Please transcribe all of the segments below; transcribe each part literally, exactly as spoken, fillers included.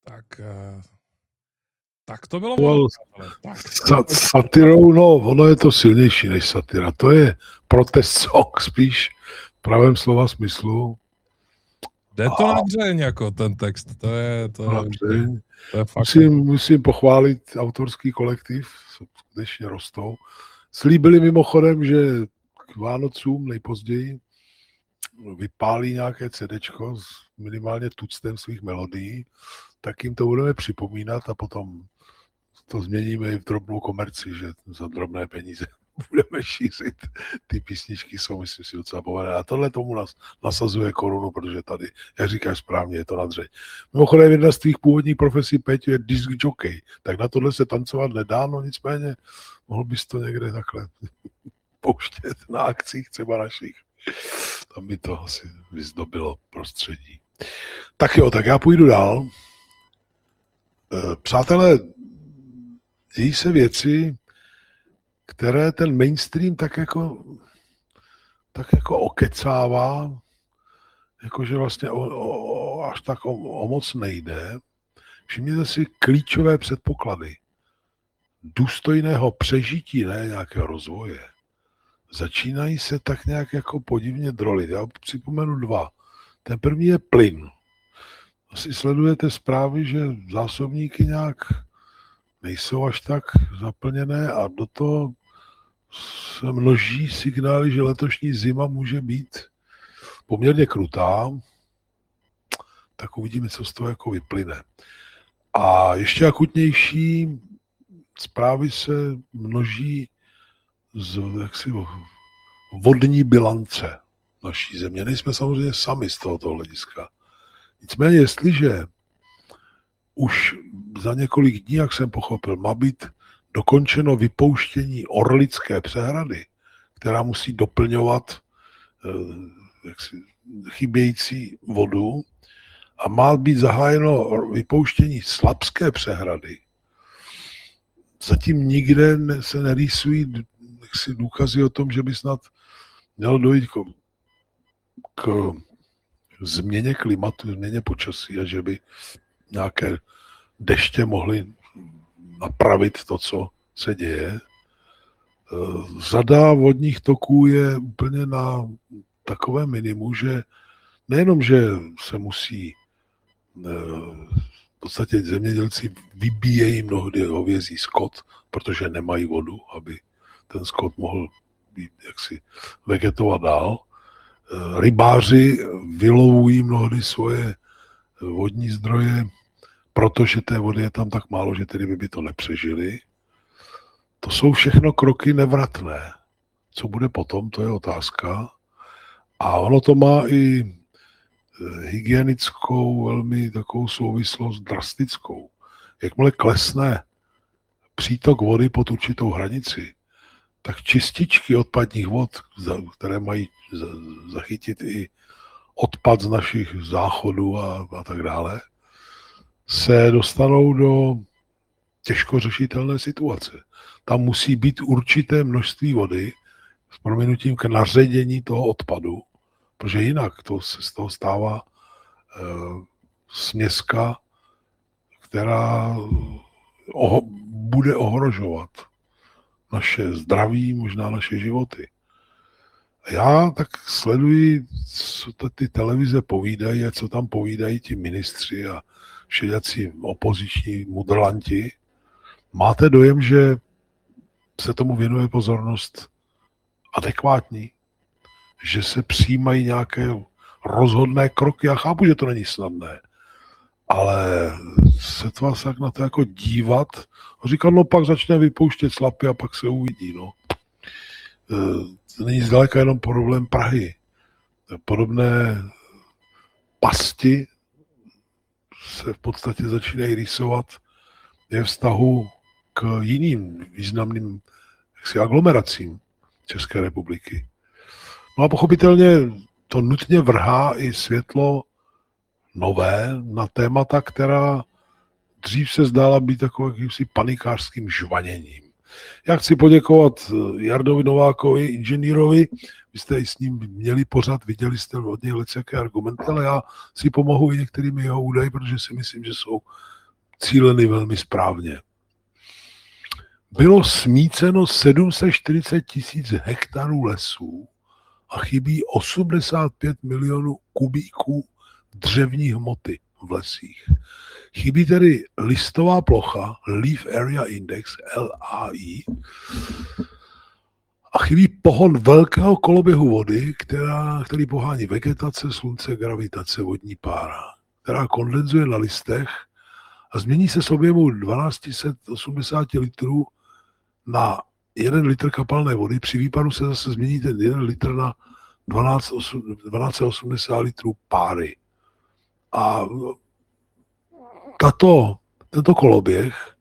Tak, tak to bylo Well, ono. Tak. Sa, satirou, no, ono je to silnější než satira. To je protest song spíš v pravém slova smyslu. Jde to na dřeň, jako ten text. To je, to je, to je fakt. Musím, musím pochválit autorský kolektiv, skutečně rostou. Slíbili mimochodem, že k Vánocům nejpozději vypálí nějaké CDčko s minimálně tuctem svých melodií, tak jim to budeme připomínat a potom to změníme i v drobnou komerci, že za drobné peníze budeme šířit. Ty písničky jsou, myslím si, docela povedené. A tohle tomu nás nasazuje korunu, protože tady, jak říkáš správně, je to na dřeň. Mimochodem, jedna z tvých původních profesí, Péťo, je disc jockey. Tak na tohle se tancovat nedá, no nicméně mohl bys to někde takhle pouštět na akcích třeba našich. Tam by to asi vyzdobilo prostředí. Tak jo, tak já půjdu dál. Přátelé, dějí se věci, které ten mainstream tak jako, tak jako okecává, jakože vlastně o, o, až tak o, o moc nejde. Všimněte si klíčové předpoklady důstojného přežití, ne nějakého rozvoje. Začínají se tak nějak jako podivně drolit. Já připomenu dva. Ten první je plyn. Asi sledujete zprávy, že zásobníky nějak nejsou až tak zaplněné a do toho se množí signály, že letošní zima může být poměrně krutá. Tak uvidíme, co z toho jako vyplyne. A ještě akutnější zprávy se množí z jaksi vodní bilance naší země. Nejsme samozřejmě sami z tohoto hlediska. Nicméně, jestliže už za několik dní, jak jsem pochopil, má být dokončeno vypouštění Orlické přehrady, která musí doplňovat jaksi, chybějící vodu, a má být zahájeno vypouštění Slapské přehrady, zatím nikde se nerýsují jaksi, důkazy o tom, že by snad mělo dojít k, k změně klimatu, změně počasí a že by nějaké deště mohly napravit to, co se děje. Řada vodních toků je úplně na takové minimu, že nejenom, že se musí v podstatě zemědělci vybíjejí mnohdy hovězí skot, protože nemají vodu, aby ten skot mohl být jaksi vegetovat dál. Rybáři vylovují mnohdy svoje vodní zdroje, protože té vody je tam tak málo, že ty ryby by to nepřežily. To jsou všechno kroky nevratné. Co bude potom, to je otázka. A ono to má i hygienickou, velmi takovou souvislost drastickou. Jakmile klesne přítok vody pod určitou hranici, tak čističky odpadních vod, které mají zachytit i odpad z našich záchodů a, a tak dále, se dostanou do těžko řešitelné situace. Tam musí být určité množství vody s prominutím k naředění toho odpadu, protože jinak to se z toho stává e, směska, která oho, bude ohrožovat naše zdraví, možná naše životy. A já tak sleduji, co to ty televize povídají a co tam povídají ti ministři a všelijací opoziční mudrlanti. Máte dojem, že se tomu věnuje pozornost adekvátní? Že se přijímají nějaké rozhodné kroky? Já chápu, že to není snadné, ale se to vás tak na to jako dívat a říkat, no pak začne vypouštět slapy a pak se uvidí, no. To není zdaleka jenom problém Prahy. Podobné pasti se v podstatě začínají rýsovat ve vztahu k jiným významným jaksi, aglomeracím České republiky. No a pochopitelně to nutně vrhá i světlo nové na témata, která dřív se zdála být takovým jakýmsi panikářským žvaněním. Já chci poděkovat Jardovi Novákovi, inženýrovi. Vy jste i s ním měli pořád, viděli jste od něj jaké argumenty, ale já si pomohu i některými jeho údaji, protože si myslím, že jsou cíleny velmi správně. Bylo smíceno sedm set čtyřicet tisíc hektarů lesů a chybí osmdesát pět milionů kubíků dřevní hmoty v lesích. Chybí tedy listová plocha, Leaf Area Index, L A I, a chybí pohon velkého koloběhu vody, která, který pohání vegetace, slunce, gravitace, vodní pára, která kondenzuje na listech a změní se s objemu dvanáct set osmdesát litrů na jeden litr kapalné vody. Při výpadu se zase změní ten jeden litr na dvanáct set osmdesát litrů páry. A tato, tento koloběh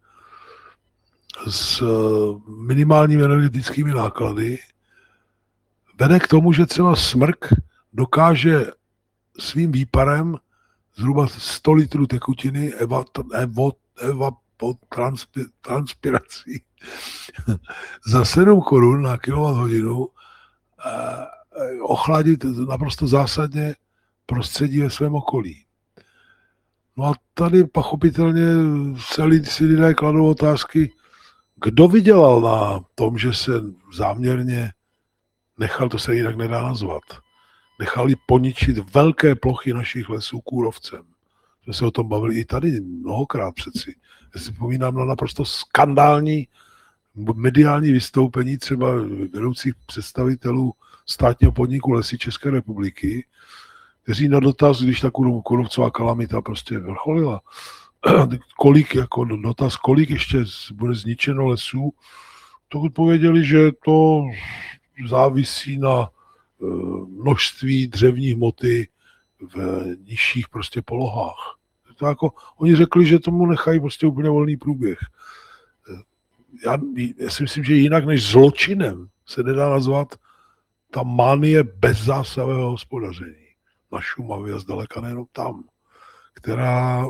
s minimálními energetickými náklady vede k tomu, že třeba smrk dokáže svým výparem zhruba sto litrů tekutiny eva, evo, evapotranspirací za sedm korun na kilowatthodinu eh, ochladit naprosto zásadně prostředí ve svém okolí. No a tady pochopitelně se si lidé kladou otázky, kdo vydělal na tom, že se záměrně nechal, to se jinak nedá nazvat, nechali poničit velké plochy našich lesů kůrovcem. Jsme se o tom bavili i tady mnohokrát přeci. Já si vzpomínám na naprosto skandální mediální vystoupení třeba vedoucích představitelů státního podniku Lesy České republiky, kteří na dotaz, když ta kůrovcová kalamita prostě vrcholila, kolik, jako dotaz, kolik ještě bude zničeno lesů, to odpověděli, že to závisí na množství dřevní hmoty v nižších prostě polohách. To jako, oni řekli, že tomu nechají prostě úplně volný průběh. Já, já si myslím, že jinak než zločinem se nedá nazvat ta manie bezzásahového hospodaření na Šumavě a zdaleka nejenom tam, která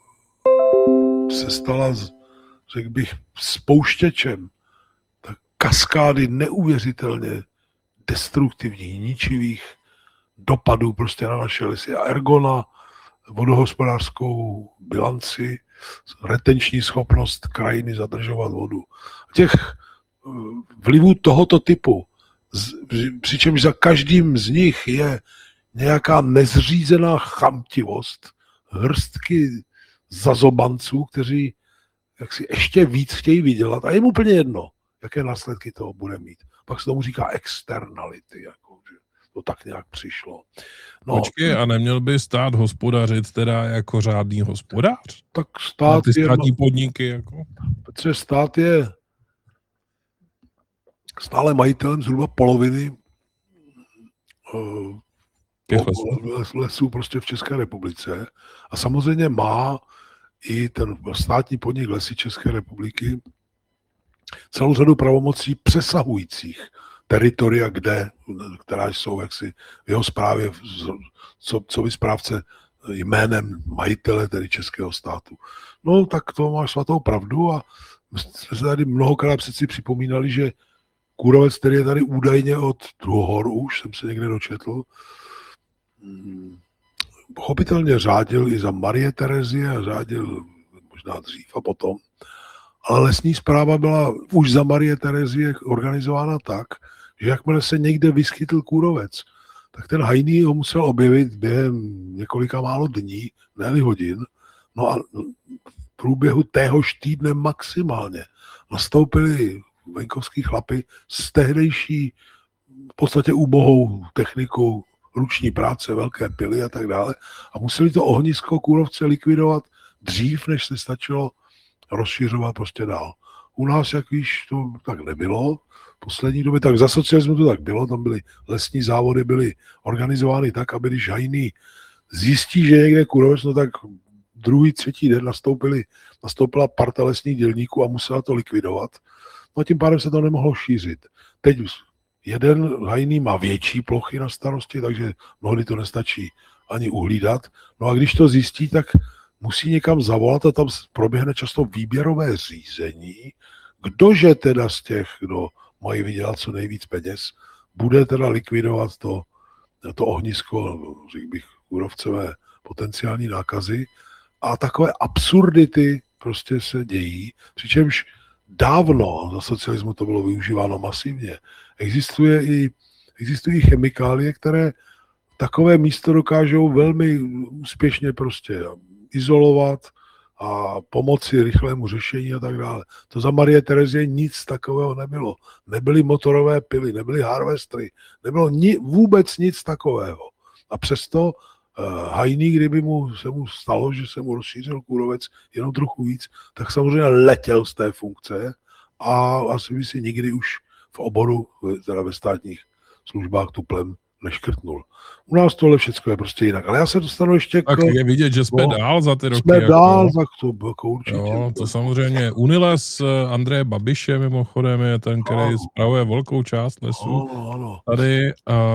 se stala, řekl bych, spouštěčem tak kaskády neuvěřitelně destruktivních, ničivých dopadů prostě na naše lesy a ergo na vodohospodářskou bilanci, retenční schopnost krajiny zadržovat vodu. Těch vlivů tohoto typu, přičemž za každým z nich je nějaká nezřízená chamtivost, hrstky zazobanců, kteří jaksi ještě víc chtějí vydělat a jim úplně jedno, jaké následky toho bude mít. Pak se tomu říká externality, jako, že to tak nějak přišlo. No, počkej, a neměl by stát hospodařit teda jako řádný hospodář? Tak stát ty státní je, podniky jako? Protože stát je stále majitelem zhruba poloviny uh, lesů. lesů prostě v České republice a samozřejmě má i ten státní podnik Lesy České republiky celou řadu pravomocí přesahujících teritoria, kde, která jsou jaksi v jeho správě, co, co by správce jménem majitele, tedy českého státu. No tak to máš svatou pravdu a jsme se tady mnohokrát přeci připomínali, že kůrovec, který je tady údajně od Druhohor, už jsem se někde dočetl, pochopitelně řádil i za Marie Terezie a řádil možná dřív a potom, ale lesní správa byla už za Marie Terezie organizována tak, že jakmile se někde vyskytl kůrovec, tak ten hajný ho musel objevit během několika málo dní, ne hodin, no a v průběhu téhož týdne maximálně nastoupili venkovský chlapi s tehdejší v podstatě úbohou technikou ruční práce, velké pily a tak dále a museli to ohnisko kůrovce likvidovat dřív, než se stačilo rozšiřovat prostě dál. U nás, jak víš, to tak nebylo. V poslední době, tak za socialismu to tak bylo, tam byly lesní závody, byly organizovány tak, aby když hajný zjistí, že je někde kůrovec, no tak druhý, třetí den nastoupili, nastoupila parta lesních dělníků a musela to likvidovat. No a tím pádem se to nemohlo šířit. Teď jeden hajný má větší plochy na starosti, takže mnohdy to nestačí ani uhlídat. No a když to zjistí, tak musí někam zavolat a tam proběhne často výběrové řízení, kdože teda z těch, kdo mají vydělat co nejvíc peněz, bude teda likvidovat to, to ohnisko, řekl bych, kůrovcové potenciální nákazy a takové absurdity prostě se dějí, přičemž dávno za socialismu to bylo využíváno masivně. Existuje i, existují chemikálie, které takové místo dokážou velmi úspěšně prostě izolovat a pomoci rychlému řešení a tak dále. To za Marie Terezie nic takového nebylo. Nebyly motorové pily, nebyly harvestry, nebylo ni, vůbec nic takového. A přesto uh, Hajný, kdyby mu, se mu stalo, že se mu rozšířil kůrovec jenom trochu víc, tak samozřejmě letěl z té funkce a asi by si nikdy už v oboru, teda ve státních službách tuplem neškrtnul. U nás tohle všechno je prostě jinak. Ale já se dostanu ještě k... Tak je vidět, že jsme no, dál za ty roky. Jsme jako, dál, tak to jako určitě. Jo, to samozřejmě Uniles Andreje Babiše mimochodem je ten, který ano. spravuje velkou část lesů. Ano, ano. Tady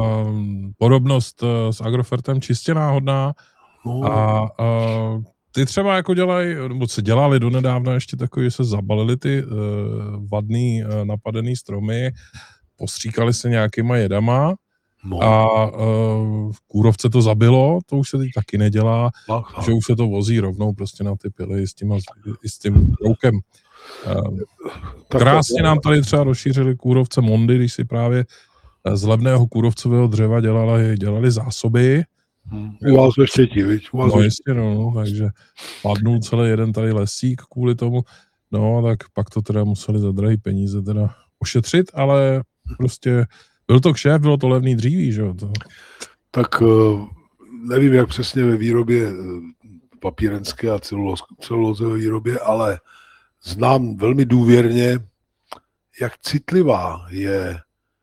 um, podobnost s Agrofertem čistě náhodná. No. A uh, ty třeba jako dělají, nebo se dělali donedávna ještě takový, že se zabalili ty uh, vadný uh, napadený stromy, postříkali se nějakýma jedama. No. A uh, kůrovce to zabilo, to už se teď taky nedělá, Aha. že už se to vozí rovnou prostě na ty pily s tím, s tím roukem. Uh, krásně nám tady třeba rozšířili kůrovce Mondy, když si právě z levného kůrovcového dřeva dělali, dělali zásoby. Hmm. U vás ve Štětí, viď? U vás no jistě, no, takže padnul celý jeden tady lesík kvůli tomu, no, tak pak to teda museli za drahý peníze teda ošetřit, ale prostě byl to kšef, bylo to levný dříví, že jo? To... Tak nevím, jak přesně ve výrobě papírenské a celulózové výrobě, ale znám velmi důvěrně, jak citlivá je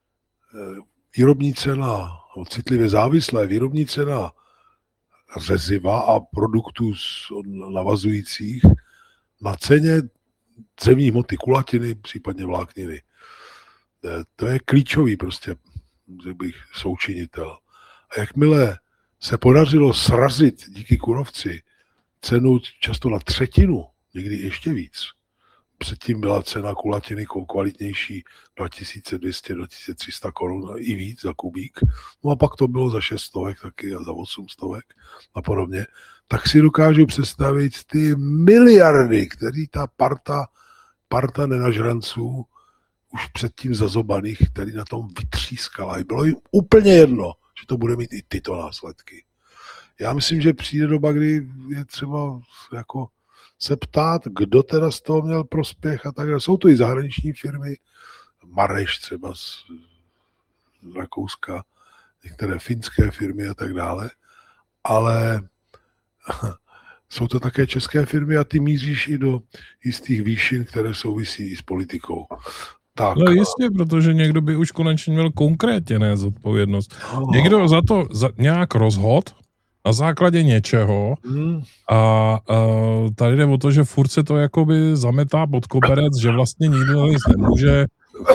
výrobní cena, citlivě závislé výrobní cena řeziva a produktů navazujících na ceně dřevní hmoty, kulatiny, případně vlákniny. To je klíčový prostě, řekl bych, součinitel. A jakmile se podařilo srazit díky kůrovci cenu často na třetinu, někdy ještě víc. Předtím byla cena kulatiny kvalitnější dva tisíce dvě stě až dva tisíce tři sta korun i víc za kubík. No a pak to bylo za šest stovek taky a za osm stovek a podobně. Tak si dokážu představit ty miliardy, který ta parta, parta nenažranců už předtím zazobaných, který na tom vytřískala. I bylo jim úplně jedno, že to bude mít i tyto následky. Já myslím, že přijde doba, kdy je třeba jako se ptát, kdo teda z toho měl prospěch a tak dále. Jsou to i zahraniční firmy, Mareš třeba z Rakouska, některé finské firmy a tak dále, ale jsou to také české firmy a ty míříš i do jistých výšin, které souvisí i s politikou. Tak. No jistě, protože někdo by už konečně měl konkrétně nést odpovědnost. Aha. Někdo za to za, nějak rozhod na základě něčeho hmm. a, a tady jde o to, že furt se to jakoby zametá pod koberec, že vlastně nikdo nic nemůže.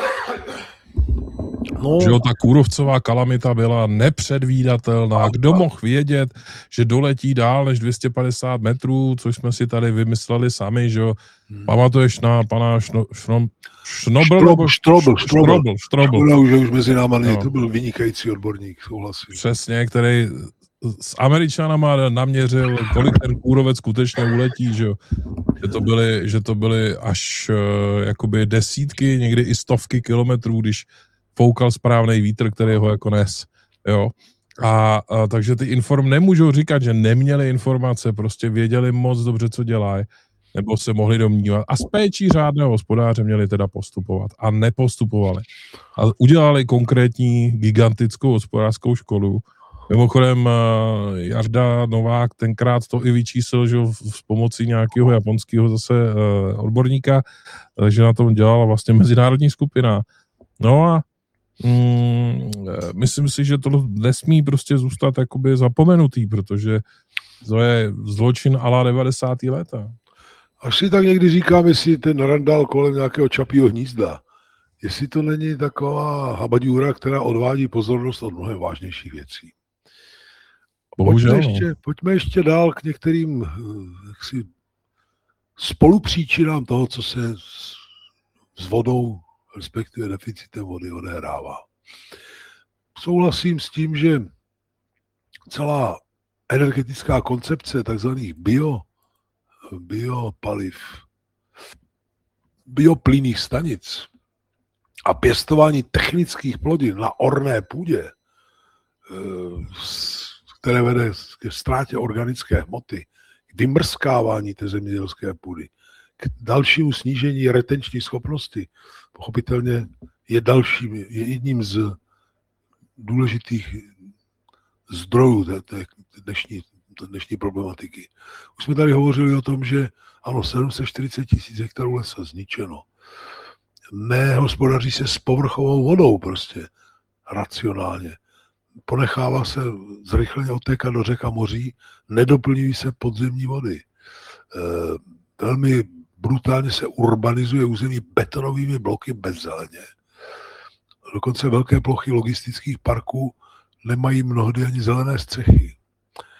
No. Že jo, ta kůrovcová kalamita byla nepředvídatelná. Kdo mohl vědět, že doletí dál než dvě stě padesát metrů, což jsme si tady vymysleli sami, že jo. Hmm. Pamatuješ na pana Šno, šno, Šnobl? Štrobl, Štrobl, Štrobl. Už, už mezi náma no. To byl vynikající odborník, souhlasím. Přesně, který s Američanama naměřil, kolik ten kůrovec skutečně uletí, že, že, to byly, že to byly až uh, jakoby desítky, někdy i stovky kilometrů, když foukal správný vítr, který ho jako nes. Jo. A, a takže ty inform nemůžou říkat, že neměli informace, prostě věděli moc dobře, co dělají, nebo se mohli domnívat. A s péčí řádného hospodáře měli teda postupovat. A nepostupovali. A udělali konkrétní gigantickou hospodářskou školu. Mimochodem Jarda Novák tenkrát to i vyčísil, že s pomocí nějakého japonského zase odborníka, takže na tom dělala vlastně mezinárodní skupina. No a mm, myslím si, že to nesmí prostě zůstat jakoby zapomenutý, protože to je zločin a la devadesátá léta. Až si tak někdy říkám, jestli ten randál kolem nějakého čapího hnízda, jestli to není taková habaďůra, která odvádí pozornost od mnohem vážnějších věcí. Bohužel, pojďme, ještě, pojďme ještě dál k některým jaksi, spolupříčinám toho, co se s vodou, respektive deficitem vody odehrává. Souhlasím s tím, že celá energetická koncepce takzvaných bio, biopaliv, bioplynných stanic a pěstování technických plodin na orné půdě, které vede ke ztrátě organické hmoty, k vymrskávání té zemědělské půdy, k dalšímu snížení retenční schopnosti, pochopitelně je dalším, je jedním z důležitých zdrojů té, té dnešní, té dnešní problematiky. Už jsme tady hovořili o tom, že ano, sedm set čtyřicet tisíc hektarů lesa zničeno. Nehospodaří se s povrchovou vodou prostě racionálně. Ponechává se zrychleně odtékat do řek a moří, nedoplňují se podzemní vody. E, velmi brutálně se urbanizuje území betonovými bloky bez zeleně. Dokonce velké plochy logistických parků nemají mnohdy ani zelené střechy. E,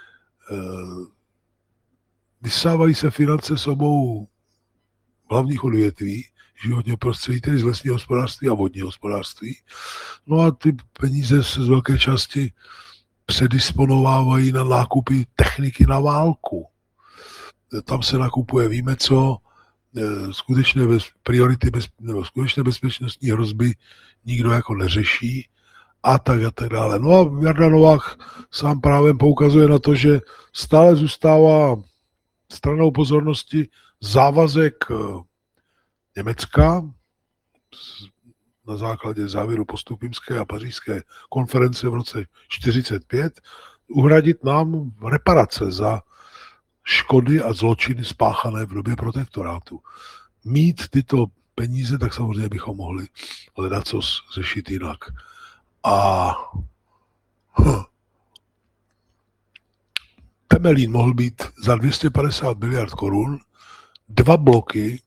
vysávají se finance s obou hlavních odvětví, životního prostředí, tedy z lesního hospodářství a vodního hospodářství. No a ty peníze se z velké části předisponovávají na nákupy techniky na válku. Tam se nakupuje, víme co, skutečné bez, priority, bez, nebo skutečné bezpečnostní hrozby nikdo jako neřeší a tak a tak dále. No a Jarda Novák sám právě poukazuje na to, že stále zůstává stranou pozornosti závazek Německa na základě závěru postupimské a pařížské konference v roce čtyřicet pět uhradit nám reparace za škody a zločiny spáchané v době protektorátu. Mít tyto peníze, tak samozřejmě bychom mohli hledat, co řešit jinak. A hm, Temelín mohl být za dvě stě padesát miliard korun, dva bloky,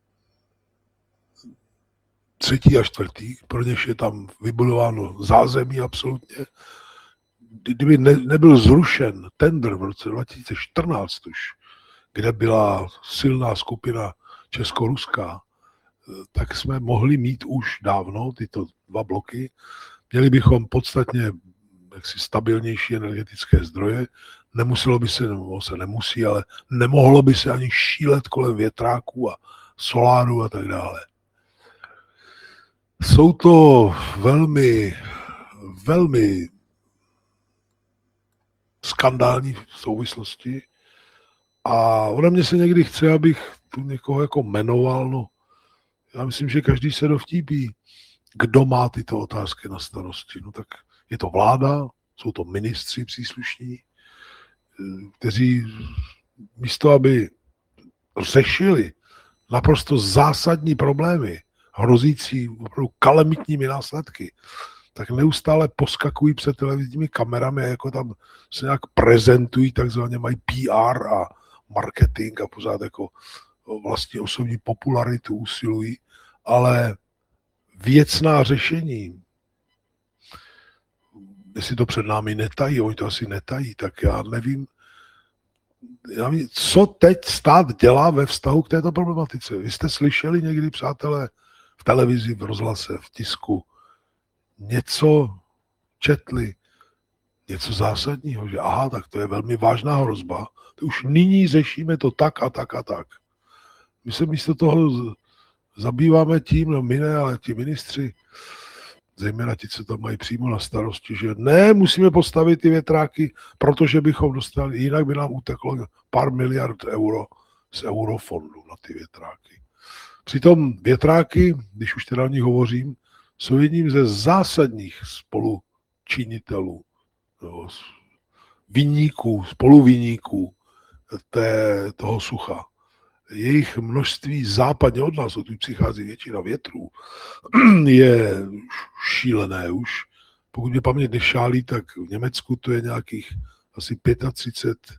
třetí a čtvrtý, pro něž je tam vybudováno zázemí absolutně. Kdyby ne, nebyl zrušen tendr v roce dva tisíce čtrnáct už, kde byla silná skupina česko-ruská, tak jsme mohli mít už dávno tyto dva bloky. Měli bychom podstatně jaksi stabilnější energetické zdroje. Nemuselo by se, nebo se nemusí, ale nemohlo by se ani šílet kolem větráků a soláru a tak dále. Jsou to velmi, velmi skandální souvislosti a ode mě se někdy chce, abych tu někoho jako jmenoval. No, já myslím, že každý se dovtípí, kdo má tyto otázky na starosti. No tak je to vláda, jsou to ministři příslušní, kteří místo, aby řešili naprosto zásadní problémy, hrozící opravdu kalamitními následky, tak neustále poskakují před televizními kamerami a jako tam se nějak prezentují, takzvaně mají P R a marketing a pořád jako vlastně osobní popularitu usilují, ale věcná řešení, jestli to před námi netají, oni to asi netají, tak já nevím, já nevím, co teď stát dělá ve vztahu k této problematice. Vy jste slyšeli někdy, přátelé, v televizi, v rozhlase, v tisku, něco četli, něco zásadního, že aha, tak to je velmi vážná hrozba, to už nyní řešíme to tak a tak a tak. My se místo toho zabýváme tím, no my ne, ale ti ministři, zejména ti, co tam mají přímo na starosti, že ne, musíme postavit ty větráky, protože bychom dostali, jinak by nám uteklo pár miliard euro z eurofondu na ty větráky. Přitom větráky, když už teda o nich hovořím, jsou jedním ze zásadních spolučinitelů, no, viníků, spoluviníků té, toho sucha. Jejich množství západně od nás, odtud přichází většina větrů, je šílené už. Pokud mě paměť nešálí, tak v Německu to je nějakých asi třicet pět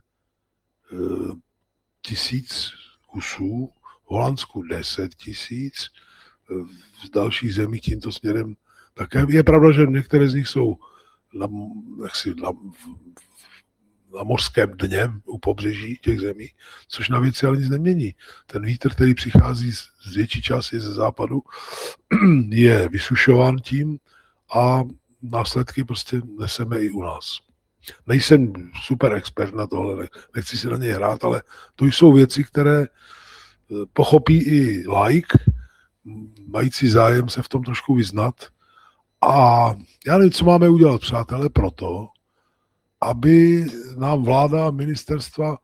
tisíc kusů, v Holandsku deset tisíc, v dalších zemích tímto směrem také. Je pravda, že některé z nich jsou na, jaksi, na, na mořském dně u pobřeží těch zemí, což na věci ale nic nemění. Ten vítr, který přichází z, z větší části ze západu, je vysušován tím a následky prostě neseme i u nás. Nejsem super expert na tohle, nechci si na něj hrát, ale to jsou věci, které pochopí i laik, mající zájem se v tom trošku vyznat. A já nevím, co máme udělat, přátelé, proto, aby nám vláda a ministerstva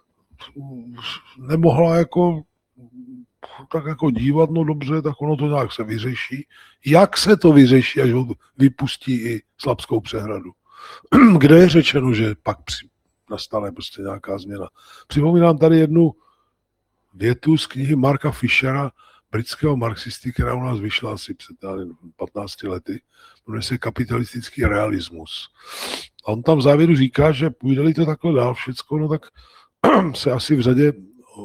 nemohla jako tak jako dívat, no dobře, tak ono to nějak se vyřeší. Jak se to vyřeší, až ho vypustí i Slabskou přehradu? Kde je řečeno, že pak při, nastane prostě nějaká změna? Připomínám tady jednu větu z knihy Marka Fischera, britského marxisty, která u nás vyšla asi před patnácti lety, jmenuje se Kapitalistický realismus. A on tam v závěru říká, že půjde-li to takhle dál všecko, no tak se asi v řadě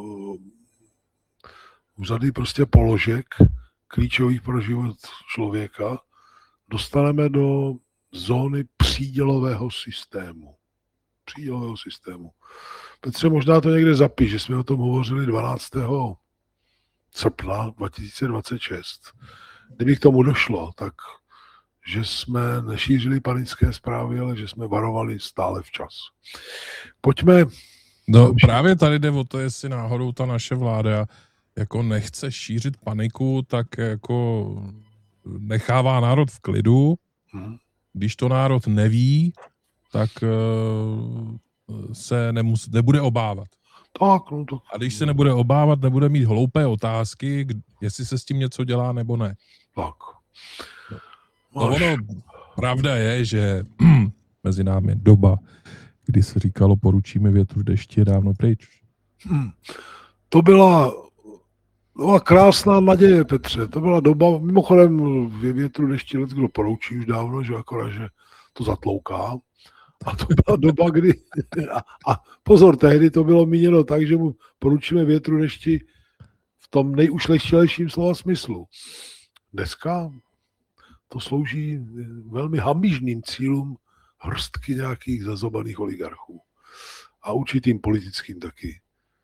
v řady prostě položek klíčových pro život člověka dostaneme do zóny přídělového systému. Přídělového systému. Petře, možná to někde zapiš, že jsme o tom hovořili dvanáctého srpna dva tisíce dvacet šest. Kdyby k tomu došlo, tak že jsme nešířili panické zprávy, ale že jsme varovali stále včas. Pojďme. No právě tady jde o to, jestli náhodou ta naše vláda jako nechce šířit paniku, tak jako nechává národ v klidu. Hmm. Když to národ neví, tak uh, se nemus, nebude obávat. Tak, no to... A když se nebude obávat, nebude mít hloupé otázky, jestli se s tím něco dělá nebo ne. Tak. No ono, pravda je, že mezi námi doba, kdy se říkalo poručíme větru v dešti, je dávno pryč. Hmm. To byla, to byla krásná naděje, Petře. To byla doba, mimochodem větru dešti let, kdo poručí už dávno, že akorát, že to zatlouká. A to byla doba, kdy... A, a pozor, tehdy to bylo míněno tak, že mu poručíme větru dešti v tom nejušlechtilejším slova smyslu. Dneska to slouží velmi hamižným cílům hrstky nějakých zazobaných oligarchů. A určitým politickým taky.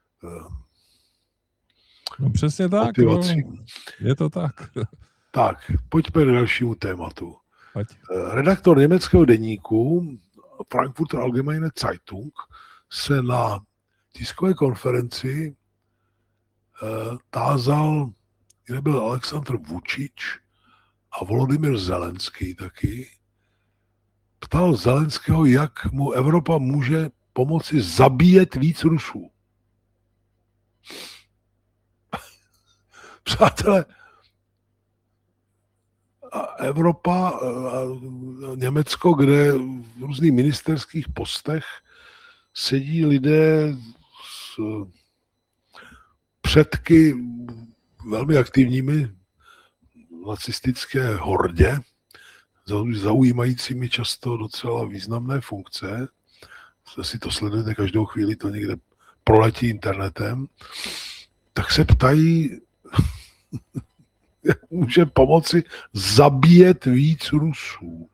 No přesně tak. No, je to tak. Tak, pojďme k dalšímu tématu. Pojď. Redaktor německého deníku Frankfurter Allgemeine Zeitung se na tiskové konferenci tázal, kde byl Aleksandr Vučič a Volodymyr Zelenský taky, ptal Zelenského, jak mu Evropa může pomoci zabíjet víc Rusů. Přátelé, a Evropa a Německo, kde v různých ministerských postech sedí lidé s předky velmi aktivními nacistické hordě, zaujímajícími často docela významné funkce. Si to sledujete každou chvíli, to někde proletí internetem. Tak se ptají, jak může pomoci zabíjet víc Rusů.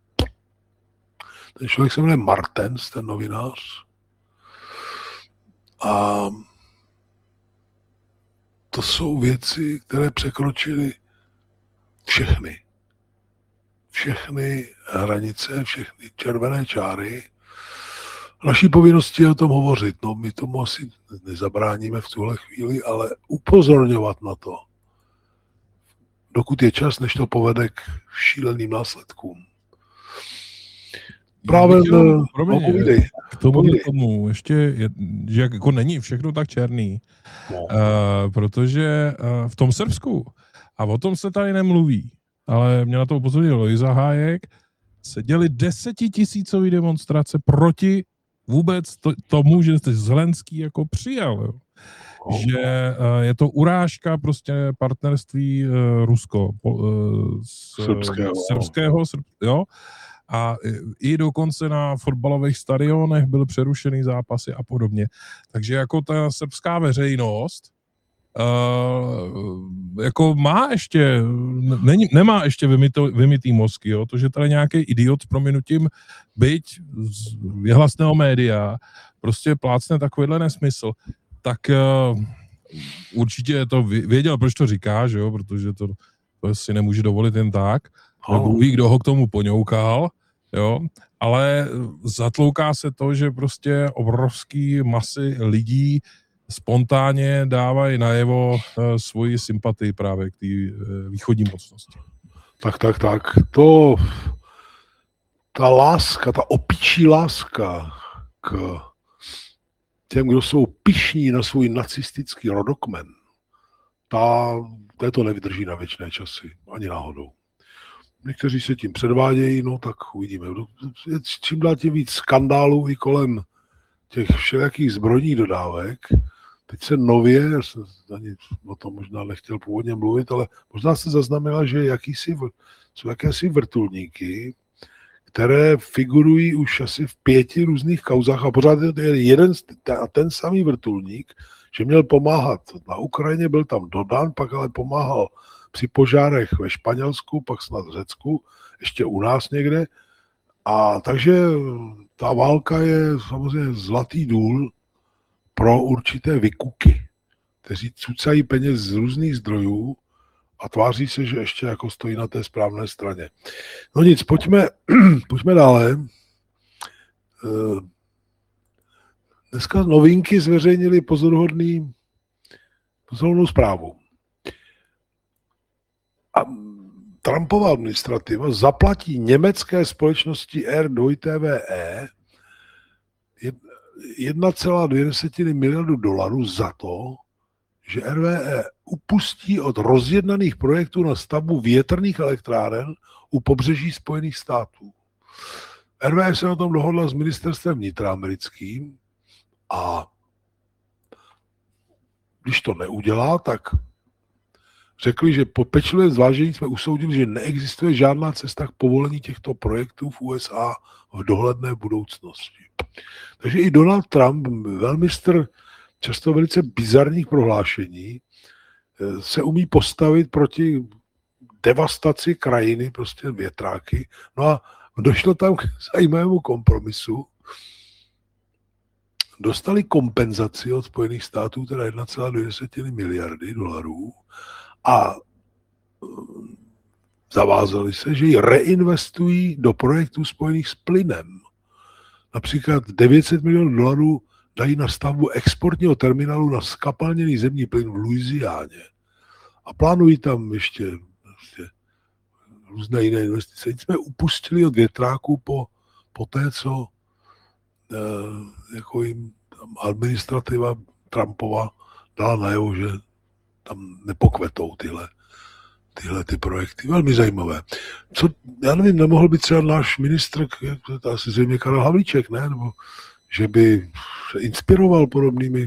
Ten člověk se jmenuje Martens, ten novinář. A to jsou věci, které překročily všechny. Všechny hranice, všechny červené čáry. Naší povinností je o tom hovořit. No, my tomu asi nezabráníme v tuhle chvíli, ale upozorňovat na to, dokud je čas, než to povede k šíleným následkům. Právě no, k tomu, k tomu ještě, je, že jako není všechno tak černý, no. uh, protože uh, v tom Srbsku, a o tom se tady nemluví, ale mě na to upozornil Lojza Hájek, se děly desetitisícové demonstrace proti vůbec to, tomu, že Zelenský jako přijal. Jo. Oh. Že uh, je to urážka prostě partnerství uh, Rusko uh, s, srbského, srbského srb, jo. A i dokonce na fotbalových stadionech byly přerušený zápasy a podobně. Takže jako ta srbská veřejnost uh, jako má ještě, není, nemá ještě vymyto, vymytý mozky, jo? To, že tady nějaký idiot s prominutím, byť z věhlasného média, prostě plácne takovýhle nesmysl, tak uh, určitě to věděl, proč to říká, že jo? Protože to, to si nemůže dovolit jen tak. Nebo ví, kdo ho k tomu poňoukal, jo? Ale zatlouká se to, že prostě obrovský masy lidí spontánně dávají najevo uh, svoji sympatii právě k té uh, východní mocnosti. Tak, tak, tak. To, ta láska, ta opičí láska k těm, kdo jsou pyšní na svůj nacistický rodokmen, ta, ta to nevydrží na věčné časy, ani náhodou. Někteří se tím předvádějí, no tak uvidíme. Je čím dál tím víc skandálů i kolem těch všelijakých zbrojních dodávek. Teď se nově, já jsem ani o tom možná nechtěl původně mluvit, ale možná se zaznamenala, že jakýsi, jsou jakési vrtulníky, které figurují už asi v pěti různých kauzách a pořád je jeden a ten samý vrtulník, že měl pomáhat na Ukrajině, byl tam dodán, pak ale pomáhal při požárech ve Španělsku, pak snad v Řecku, ještě u nás někde. A takže ta válka je samozřejmě zlatý důl pro určité vykuky, kteří cucají peněz z různých zdrojů a tváří se, že ještě jako stojí na té správné straně. No nic, pojďme, pojďme dále. Dneska novinky zveřejnili pozoruhodný, pozoruhodnou zprávu. A Trumpova administrativa zaplatí německé společnosti R dva T V E jedna celá dvě miliardy dolarů za to, že R V E upustí od rozjednaných projektů na stavbu větrných elektráren u pobřeží Spojených států. R V E se na tom dohodla s ministerstvem vnitra americkým a když to neudělá, tak řekli, že po pečlivém zvážení jsme usoudili, že neexistuje žádná cesta k povolení těchto projektů v U S A v dohledné budoucnosti. Takže i Donald Trump, velmistr často velice bizarních prohlášení, se umí postavit proti devastaci krajiny, prostě větráky. No a došlo tam k zajímavému kompromisu. Dostali kompenzaci od Spojených států, teda jedna celá dvě miliardy dolarů, a zavázali se, že ji reinvestují do projektů spojených s plynem. Například devět set milionů dolarů dají na stavbu exportního terminálu na skapalněný zemní plyn v Louisianě. A plánují tam ještě vlastně různé jiné investice. Nicméně upustili od větráků po, po té, co eh, jako jim administrativa Trumpova dala najevo, že tam nepokvetou tyhle, tyhle ty projekty. Velmi zajímavé. Co, já nevím, nemohl by třeba náš ministr, to asi zřejmě Karel Havlíček, ne? Nebo že by se inspiroval podobnými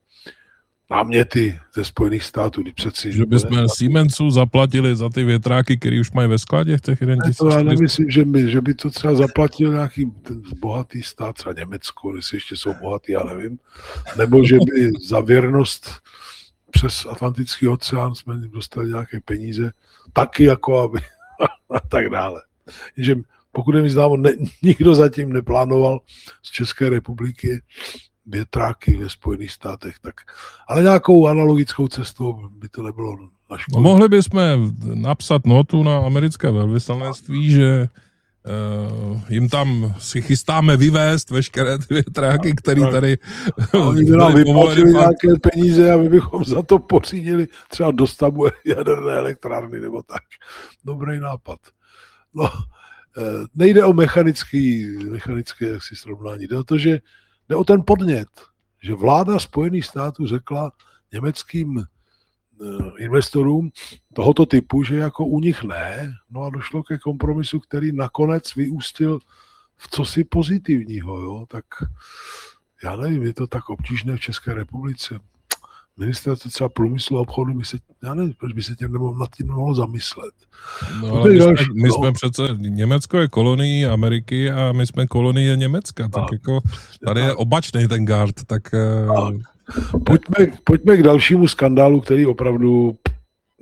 náměty ze Spojených států. Přeci, že bychom Siemensu zaplatili za ty větráky, které už mají ve skladě v těch jeden tisíc. Já nemyslím, že by, že by to třeba zaplatil nějaký ten bohatý stát, třeba Německo, jestli ještě jsou bohatý, já nevím. Nebo že by za věrnost přes Atlantický oceán jsme dostali nějaké peníze, taky jako aby a tak dále. Že pokud je mi známo, ne, nikdo zatím neplánoval z České republiky větráky ve Spojených státech, tak, ale nějakou analogickou cestou by to nebylo na školu. No, mohli bychom napsat notu na americké velvyslanectví, že uh, jim tam si chystáme vyvést veškeré ty větráky, které tady... Oni by nám vyplatili nějaké peníze a my bychom za to pořídili třeba dostavbu jaderné elektrárny nebo tak. Dobrý nápad. No, nejde o mechanický, mechanické jaksi srovnání. Jde o to, že jde o ten podnět, že vláda Spojených států řekla německým investorům tohoto typu, že jako u nich ne, no a došlo ke kompromisu, který nakonec vyústil v cosi pozitivního, jo, tak já nevím, je to tak obtížné v České republice. Ministerstvo třeba průmyslu a obchodu, by se, já nevím, proč by se tím nemohl, nad tím nemohlo zamyslet. No, ale my, další, jsme, my no. jsme přece, Německo je kolonií Ameriky a my jsme kolonie Německa, tak, tak jako tady tak. Je obačný ten gard, tak... tak. Pojďme, pojďme k dalšímu skandálu, který opravdu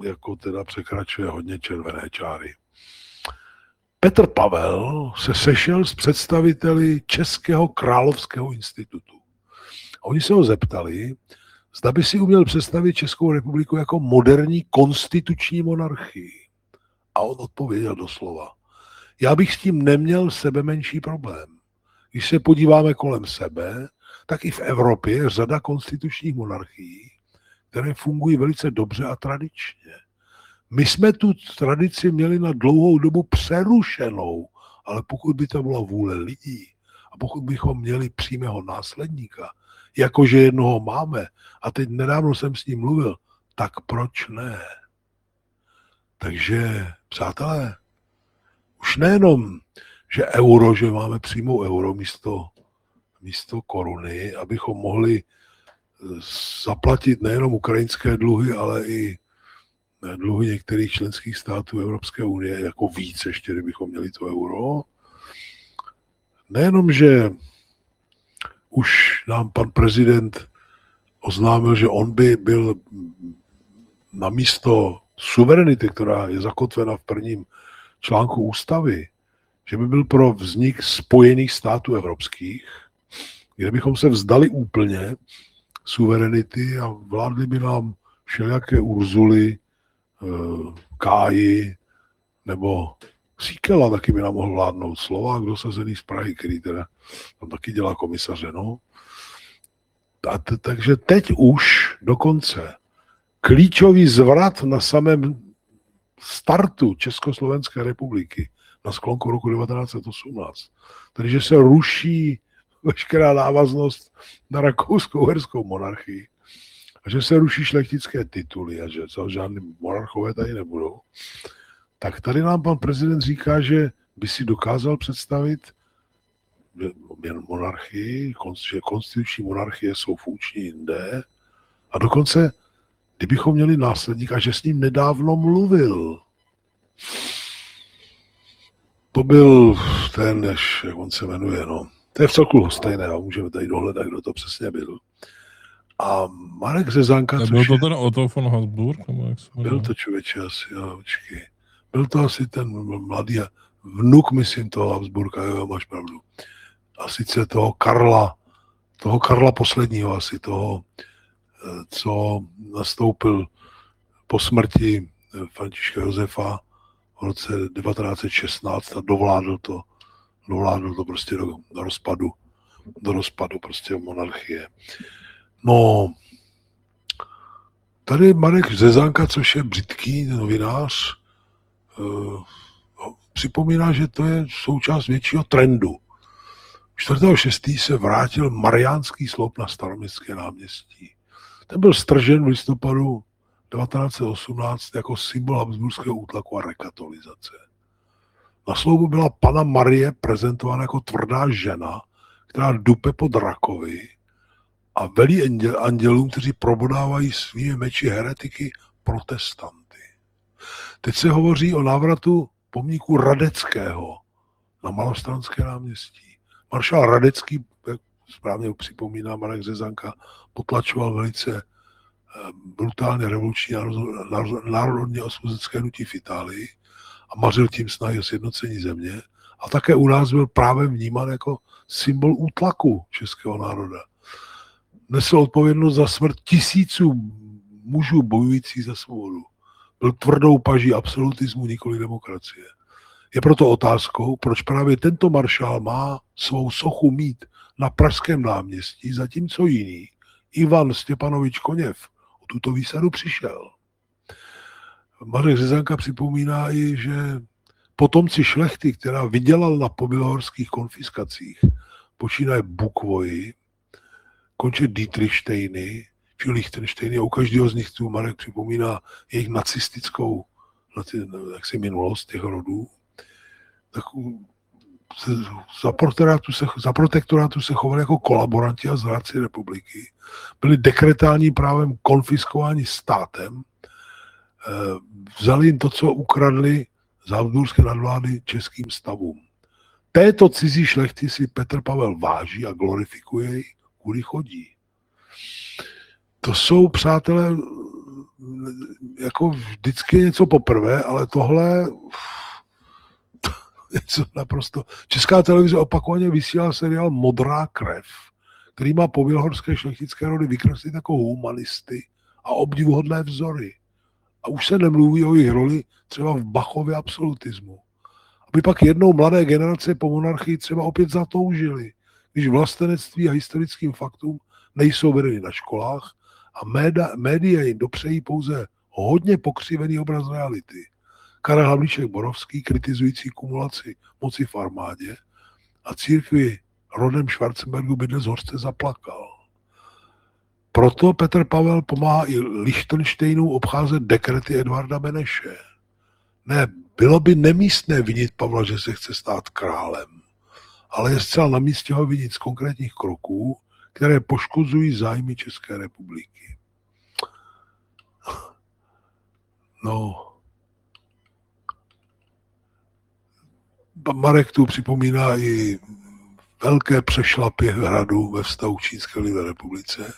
jako teda překračuje hodně červené čáry. Petr Pavel se sešel s představiteli Českého královského institutu. A oni se ho zeptali, zda by si uměl představit Českou republiku jako moderní konstituční monarchii. A on odpověděl doslova, já bych s tím neměl sebemenší problém. Když se podíváme kolem sebe, tak i v Evropě je řada konstitučních monarchií, které fungují velice dobře a tradičně. My jsme tu tradici měli na dlouhou dobu přerušenou, ale pokud by to byla vůle lidí a pokud bychom měli přímého následníka, jakože jednoho máme, a teď nedávno jsem s ním mluvil, tak proč ne? Takže, přátelé, už nejenom, že euro, že máme přímou euro místo, místo koruny, abychom mohli zaplatit nejenom ukrajinské dluhy, ale i dluhy některých členských států Evropské unie, jako víc ještě, kdybychom měli to euro. Nejenom, že už nám pan prezident oznámil, že on by byl na místo suverenity, která je zakotvena v prvním článku ústavy, že by byl pro vznik Spojených států evropských, kde bychom se vzdali úplně suverenity a vládli by nám všelijaké Urzuly, Káji nebo Síkela taky by nám mohl vládnout, Slovák dosazený z Prahy, který teda tam taky dělá komisaře. No. A t- takže teď už dokonce klíčový zvrat na samém startu Československé republiky na sklonku roku devatenáct set osmnáct. Tedy, že se ruší veškerá návaznost na rakousko-uherskou monarchii a že se ruší šlechtické tituly a že žádný monarchové tady nebudou, tak tady nám pan prezident říká, že by si dokázal představit monarchii, že konstituční monarchie jsou funkční jinde a dokonce, kdybychom měli následníka, že s ním nedávno mluvil. To byl ten, než, jak on se jmenuje, no. To je v celku stejné, a můžeme tady dohledat, kdo to přesně byl. A Marek Řezanka, což byl to ten Otto von Habsburg? Nebo jak se byl to člověče asi, jo, počkej. Byl to asi ten mladý vnuk, myslím, toho Habsburga, jo, máš pravdu. A sice toho Karla, toho Karla posledního asi, toho, co nastoupil po smrti Františka Josefa v roce devatenáct set šestnáct a dovládl to, dovládl to prostě do, do rozpadu, do rozpadu prostě monarchie. No, tady Marek Řezanka, což je britský novinář, uh, připomíná, že to je součást většího trendu. čtvrtého šestého se vrátil Mariánský sloup na Staroměstské náměstí. Ten byl stržen v listopadu devatenáct set osmnáct jako symbol habsburského útlaku a rekatolizace. Na sloupu byla Panna Marie prezentována jako tvrdá žena, která dupe po drakovi a velí andělům, kteří probodávají svými meči heretiky protestanty. Teď se hovoří o návratu pomníku Radeckého na Malostranské náměstí. Maršál Radecký, jak správně připomíná Marek Řezanka, potlačoval velice brutálně revoluční národně osvobozecké hnutí v Itálii a mařil tím snahy o sjednocení země. A také u nás byl právě vnímán jako symbol útlaku českého národa. Nesl odpovědnost za smrt tisíců mužů bojujících za svobodu. Byl tvrdou paží absolutismu, nikoli demokracie. Je proto otázkou, proč právě tento maršál má svou sochu mít na Pražském náměstí, zatímco jiný, Ivan Stěpanovič Koněv, o tuto výsadu přišel. Marek Řezanka připomíná i, že potomci šlechty, která vydělal na pobělohorských konfiskacích, počínaje Bukvoji, končí Dietrichštejny, či Lichtenštejny, a u každého z nich tu Marek připomíná jejich nacistickou jaksi minulost těch rodů. Tak za protektorátu se, za protektorátu se chovali jako kolaboranti a zrádci republiky. Byli dekretálním právem konfiskováni státem, vzali jim to, co ukradli z habsburské nadvlády českým stavům. Této cizí šlechty si Petr Pavel váží a glorifikuje ji, kudy chodí. To jsou, přátelé, jako vždycky něco poprvé, ale tohle něco naprosto... Česká televize opakovaně vysílá seriál Modrá krev, který má po bělohorské šlechtické rody vykreslit jako humanisty a obdivuhodné vzory. A už se nemluví o jejich roli třeba v Bachově absolutismu. Aby pak jednou mladé generace po monarchii třeba opět zatoužili, když vlastenectví a historickým faktům nejsou vedeny na školách a média, média jim dopřejí pouze hodně pokřivený obraz reality. Karel Havlíček Borovský, kritizující kumulaci moci v armádě a církvi rodem Schwarzenbergu, by dnes hořce zaplakal. Proto Petr Pavel pomáhá i Lichtenštejnu obcházet dekrety Edvarda Beneše. Ne, bylo by nemístné vinit Pavla, že se chce stát králem, ale je zcela na místě ho vinit z konkrétních kroků, které poškozují zájmy České republiky. No, Marek tu připomíná i velké přešlapy hradu ve vztahu k Čínské lidové republice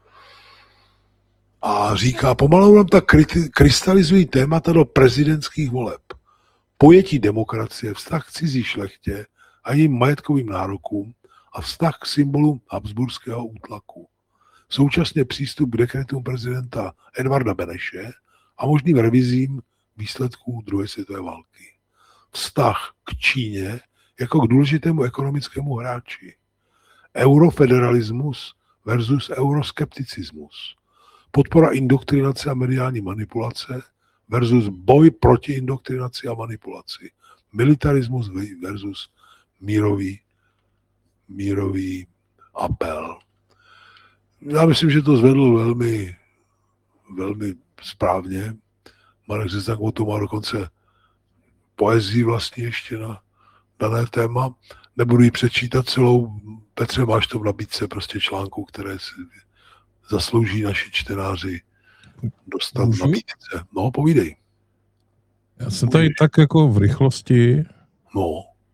a říká, pomalu nám tak krystalizují témata do prezidentských voleb. Pojetí demokracie, vztah k cizí šlechtě a jejím majetkovým nárokům a vztah k symbolu habsburského útlaku. Současně přístup k dekretům prezidenta Edvarda Beneše a možným revizím výsledků druhé světové války. Vztah k Číně jako k důležitému ekonomickému hráči. Eurofederalismus versus euroskepticismus. Podpora indoktrinace a mediální manipulace versus boj proti indoktrinaci a manipulaci. Militarismus versus mírový, mírový apel. Já myslím, že to zvedl velmi, velmi správně. Marek Řezák o tom má dokonce poezii vlastně ještě na dané téma. Nebudu ji přečítat celou. Petře, máš to v nabídce prostě článku, které si zaslouží naši čtenáři dostat v nabídce. No, povídej. Já jsem tady tak jako v rychlosti. No.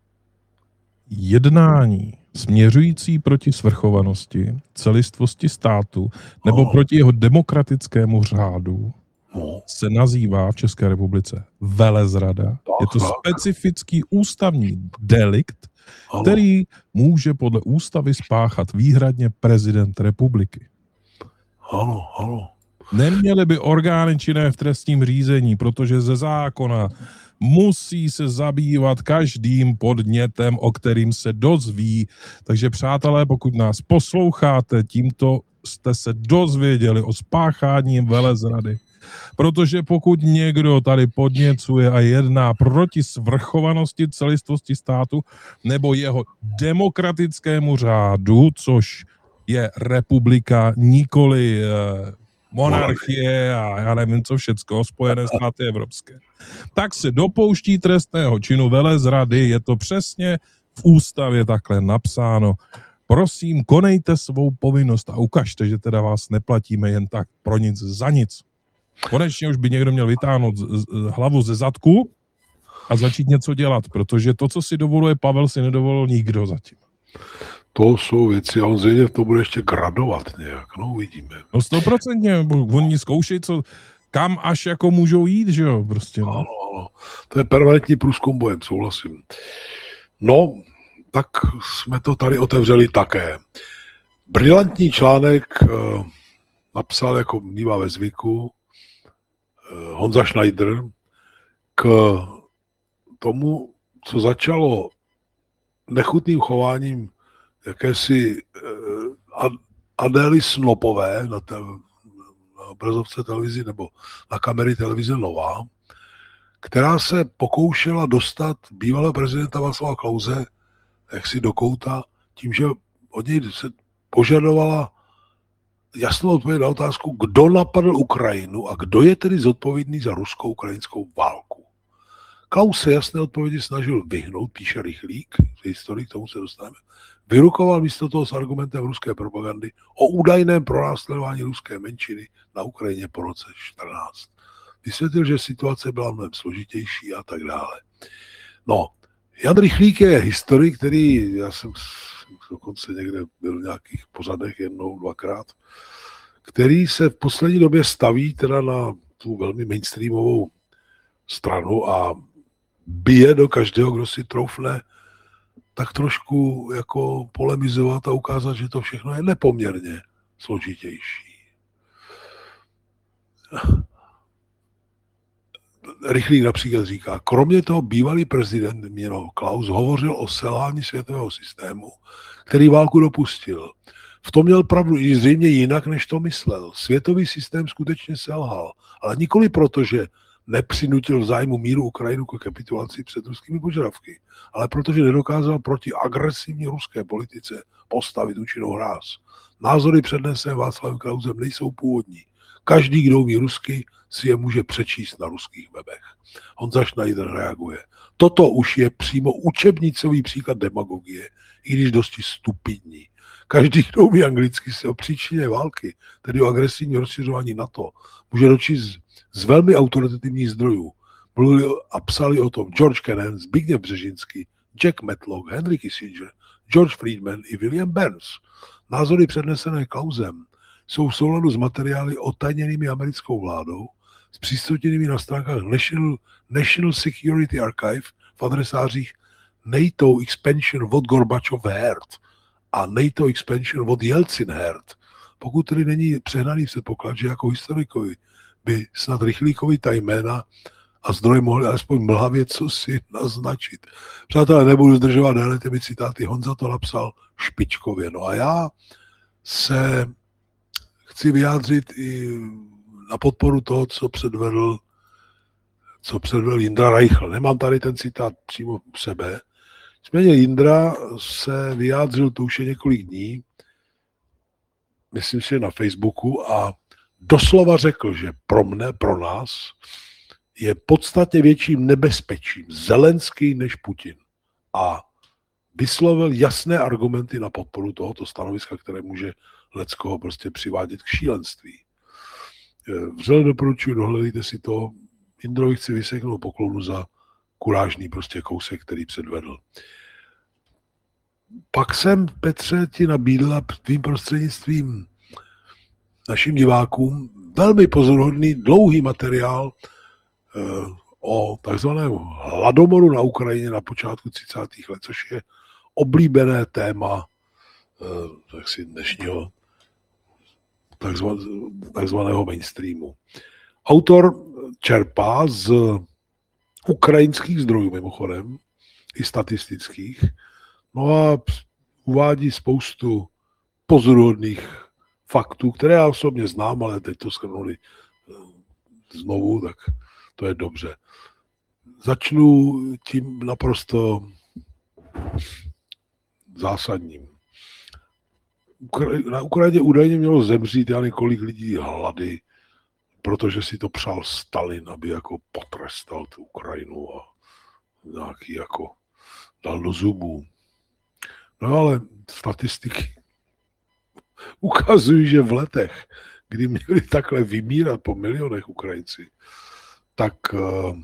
Jednání směřující proti svrchovanosti, celistvosti státu nebo no. proti jeho demokratickému řádu no. se nazývá v České republice velezrada. Tak, Je to tak. specifický ústavní delikt, ano. který může podle ústavy spáchat výhradně prezident republiky. Ano, ano. Neměly by orgány činné v trestním řízení, protože ze zákona musí se zabývat každým podnětem, o kterým se dozví. Takže přátelé, pokud nás posloucháte, tímto jste se dozvěděli o spáchání velezrady. Protože pokud někdo tady podněcuje a jedná proti svrchovanosti, celistvosti státu nebo jeho demokratickému řádu, což je republika, nikoli monarchie a já nevím co všecko, Spojené státy evropské, tak se dopouští trestného činu velezrady. Je to přesně v ústavě takhle napsáno. Prosím, konejte svou povinnost a ukažte, že teda vás neplatíme jen tak pro nic za nic. Konečně už by někdo měl vytáhnout z, z, hlavu ze zadku a začít něco dělat, protože to, co si dovoluje Pavel, si nedovolil nikdo zatím. To jsou věci a on zřejmě to bude ještě gradovat nějak, no uvidíme. No stoprocentně, oni zkoušejí, co, kam až jako můžou jít, že jo, prostě. No. Ano, ano, to je permanentní průzkum bojem, souhlasím. No, tak jsme to tady otevřeli také. Brilantní článek eh, napsal, jako mívá ve zvyku, eh, Honza Schneider k tomu, co začalo nechutným chováním jakési uh, Adély Snopové na, te, na obrazovce televizi nebo na kamery televize Nová, která se pokoušela dostat bývalého prezidenta Václava Klause jaksi do kouta tím, že od něj se požadovala jasnou odpověď na otázku, kdo napadl Ukrajinu a kdo je tedy zodpovědný za rusko-ukrajinskou válku. Klaus se jasné odpovědi snažil vyhnout, píše Rychlík, z historii, k tomu se dostaneme. Vyrukoval místo toho s argumentem ruské propagandy o údajném pronásledování ruské menšiny na Ukrajině po roce čtrnáct. Vysvětlil, že situace byla mnohem složitější a tak dále. No, Jan Rychlík je historik, který, já jsem dokonce někde byl v nějakých pořadech jednou, dvakrát, který se v poslední době staví teda na tu velmi mainstreamovou stranu a bije do každého, kdo si troufne tak trošku jako polemizovat a ukázat, že to všechno je nepoměrně složitější. Rychlík například říká, kromě toho bývalý prezident Miro Klaus hovořil o selhání světového systému, který válku dopustil. V tom měl pravdu i zřejmě jinak, než to myslel. Světový systém skutečně selhal, ale nikoli proto, že nepřinutil v zájmu míru Ukrajinu k kapitulaci před ruskými požadavky, ale protože nedokázal proti agresivní ruské politice postavit účinnou hráz. Názory přednesené Václavem Klausem nejsou původní. Každý, kdo umí rusky, si je může přečíst na ruských webech. Honza Schneider reaguje. Toto už je přímo učebnicový příklad demagogie, i když dosti stupidní. Každý, kdo umí anglicky, se o příčině války, tedy o agresivní rozšiřování NATO, může dočíst z velmi autoritativních zdrojů. Mluvili a psali o tom George Kennan, Zbigněv Břežinský, Jack Matlock, Henry Kissinger, George Friedman i William Burns. Názory přednesené Klausem jsou v souladu s materiály otajněnými americkou vládou, zpřístupněnými na stránkách National, National Security Archive v adresářích NATO Expansion od Gorbačov Herd a NATO Expansion od Jelcin Herd. Pokud tedy není přehnaný předpoklad, že jako historikovi by snad Rychlíkovi ta jména a zdroje mohli alespoň mlhavě co si naznačit. Přátelé, nebudu zdržovat déle těmi citáty, Honza to napsal špičkově. No a já se chci vyjádřit i na podporu toho, co předvedl, co předvedl Jindra Reichl. Nemám tady ten citát přímo u sebe. Nicméně Jindra se vyjádřil, to už je několik dní, myslím si na Facebooku, a doslova řekl, že pro mne, pro nás, je podstatně větším nebezpečím Zelenský než Putin. A vyslovil jasné argumenty na podporu tohoto stanoviska, které může leckoho prostě přivádět k šílenství. Vřele doporučuji, dohledejte si to. Jindrovi chci vyseknout poklonu za kurážný prostě kousek, který předvedl. Pak jsem, Petře, ti nabídla tvým prostřednictvím našim divákům velmi pozoruhodný dlouhý materiál o takzvaném hladomoru na Ukrajině na počátku třicátých let, což je oblíbené téma taksi dnešního takzvaného mainstreamu. Autor čerpá z ukrajinských zdrojů mimochodem, i statistických, no a uvádí spoustu pozoruhodných faktů, které já osobně znám, ale teď to shrnuli znovu, tak to je dobře. Začnu tím naprosto zásadním. Na Ukrajině údajně mělo zemřít já několik lidí hlady, protože si to přál Stalin, aby jako potrestal tu Ukrajinu a nějaký jako dal do zubů. No ale statistiky ukazují, že v letech, kdy měli takhle vymírat po milionech Ukrajinci, tak uh,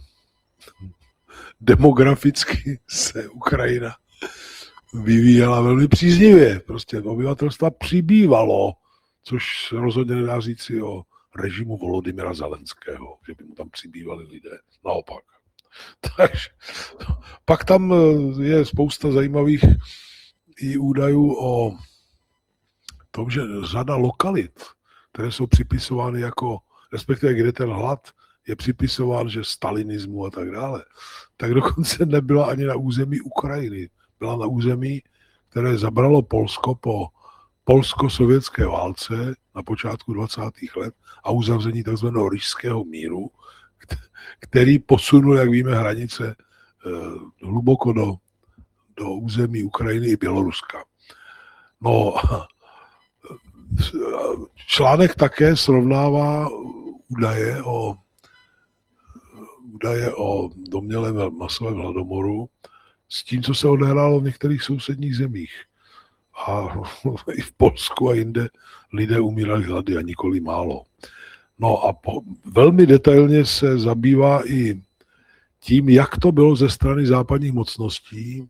demograficky se Ukrajina vyvíjela velmi příznivě. Prostě obyvatelstva přibývalo, což rozhodně nedá říci o režimu Volodymyra Zelenského, že by mu tam přibývali lidé. Naopak. Takže pak tam je spousta zajímavých i údajů o tom, že řada lokalit, které jsou připisovány jako, respektive kde ten hlad je připisován, že stalinismu a tak dále, tak dokonce nebyla ani na území Ukrajiny. Byla na území, které zabralo Polsko po polsko-sovětské válce na počátku dvacátých let a uzavření tzv. Ryšského míru, který posunul, jak víme, hranice hluboko do, do území Ukrajiny i Běloruska. No, článek také srovnává údaje o, údaje o domnělém masovém hladomoru s tím, co se odehrálo v některých sousedních zemích. A i v Polsku a jinde lidé umírali hlady a nikoli málo. No a po, velmi detailně se zabývá i tím, jak to bylo ze strany západních mocností